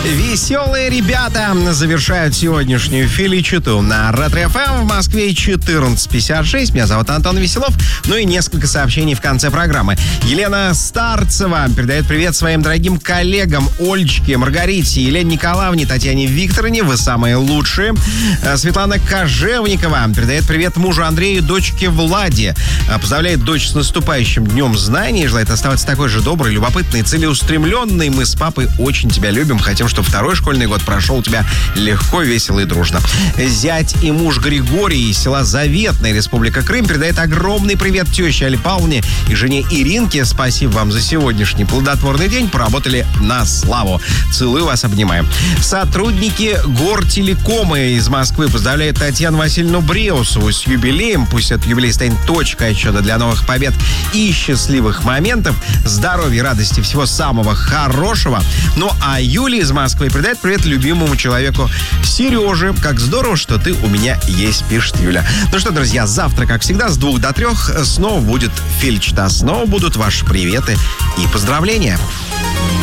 Веселые ребята завершают сегодняшнюю филичиту на Ретро-ФМ в Москве 14:56. Меня зовут Антон Веселов. Ну и несколько сообщений в конце программы. Елена Старцева передает привет своим дорогим коллегам Ольчке, Маргарите, Елене Николаевне, Татьяне Викторовне. Вы самые лучшие. Светлана Кожевникова передает привет мужу Андрею, дочке Владе. Поздравляет дочь с наступающим Днем Знаний. Желает оставаться такой же доброй, любопытной, целеустремленной. Мы с папой очень тебя любим. Хотим, чтобы второй школьный год прошел у тебя легко, весело и дружно. Зять и муж Григорий из села Заветная, Республика Крым, передает огромный привет теще Али Павловне и жене Иринке. Спасибо вам за сегодняшний плодотворный день. Поработали на славу. Целую вас, обнимаю. Сотрудники Гортелекома из Москвы поздравляют Татьяну Васильевну Бреусову с юбилеем. Пусть этот юбилей станет точкой отсчета для новых побед и счастливых моментов. Здоровья, радости, всего самого хорошего. Ну а Юлия из Москвы передает привет любимому человеку Сереже. Как здорово, что ты у меня есть, пишет Юля. Ну что, друзья, завтра, как всегда, с 2 до 3 снова будет филичита. Снова будут ваши приветы и поздравления.